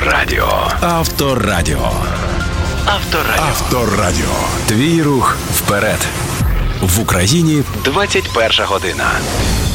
Авторадіо. Авторадіо. Авторадіо. Твій рух вперед. В Україні 21 година.